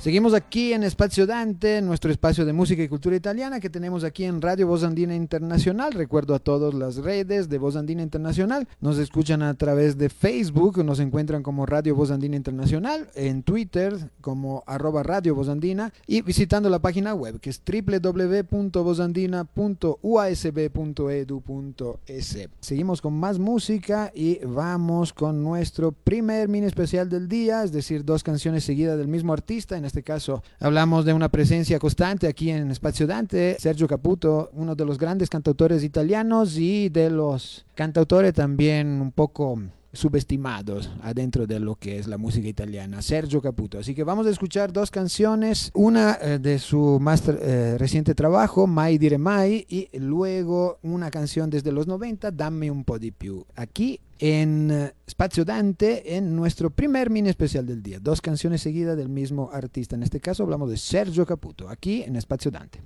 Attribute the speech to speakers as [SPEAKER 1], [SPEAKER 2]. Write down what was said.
[SPEAKER 1] Seguimos aquí en Espacio Dante, nuestro espacio de música y cultura italiana que tenemos aquí en Radio Voz Andina Internacional. Recuerdo a todos las redes de Voz Andina Internacional. Nos escuchan a través de Facebook, nos encuentran como Radio Voz Andina Internacional, en Twitter como @Radio Voz Andina y visitando la página web que es www.vozandina.uasb.edu.es. Seguimos con más música y vamos con nuestro primer mini especial del día, es decir, 2 canciones seguidas del mismo artista. En este caso hablamos de una presencia constante aquí en Espacio Dante, Sergio Caputo, uno de los grandes cantautores italianos y de los cantautores también un poco subestimados adentro de lo que es la música italiana, Sergio Caputo. Así que vamos a escuchar 2 canciones, una de su más reciente trabajo, Mai dire mai, y luego una canción desde los 90, Dammi un po' di più. Aquí en Spazio Dante, en nuestro primer mini especial del día, 2 canciones seguidas del mismo artista. En este caso hablamos de Sergio Caputo, aquí en Spazio Dante.